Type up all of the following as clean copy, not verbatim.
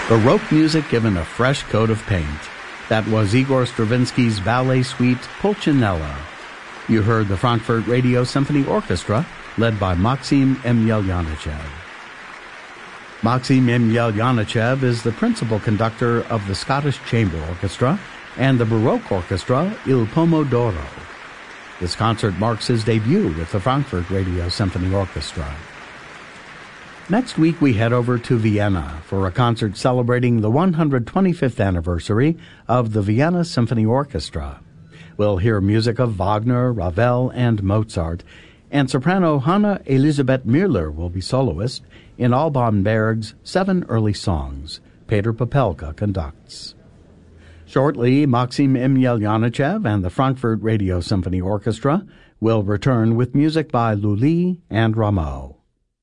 Baroque music given a fresh coat of paint. That was Igor Stravinsky's ballet suite Pulcinella. You heard the Frankfurt Radio Symphony Orchestra, led by Maxim Emelyanichev. Maxim Emelyanichev is the principal conductor of the Scottish Chamber Orchestra and the Baroque Orchestra Il Pomodoro. This concert marks his debut with the Frankfurt Radio Symphony Orchestra. Next week we head over to Vienna for a concert celebrating the 125th anniversary of the Vienna Symphony Orchestra. We'll hear music of Wagner, Ravel, and Mozart, and soprano Hanna Elisabeth Müller will be soloist in Alban Berg's 7 Early Songs. Peter Popelka conducts. Shortly, Maxim Emelyanichev and the Frankfurt Radio Symphony Orchestra will return with music by Lully and Rameau.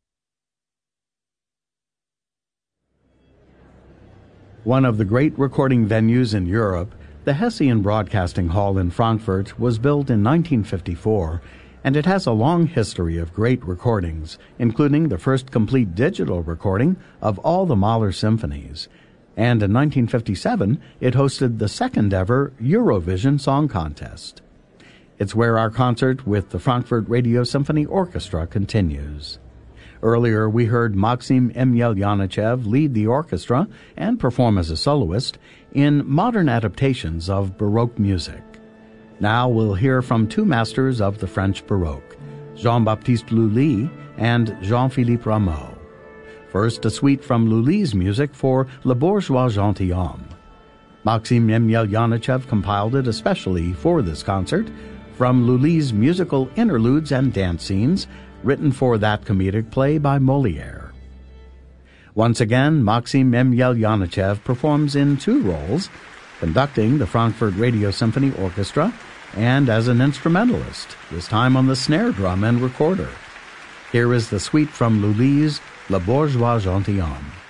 One of the great recording venues in Europe, the Hessian Broadcasting Hall in Frankfurt was built in 1954, and it has a long history of great recordings, including the first complete digital recording of all the Mahler symphonies. And in 1957, it hosted the second-ever Eurovision Song Contest. It's where our concert with the Frankfurt Radio Symphony Orchestra continues. Earlier, we heard Maxim Emelyanichev lead the orchestra and perform as a soloist in modern adaptations of Baroque music. Now we'll hear from two masters of the French Baroque, Jean-Baptiste Lully and Jean-Philippe Rameau. First, a suite from Lully's music for Le Bourgeois Gentilhomme. Maxim Emelyanichev compiled it especially for this concert from Lully's musical interludes and dance scenes written for that comedic play by Molière. Once again, Maxim Emelyanichev performs in two roles, conducting the Frankfurt Radio Symphony Orchestra and as an instrumentalist, this time on the snare drum and recorder. Here is the suite from Lully's Le Bourgeois Gentilhomme.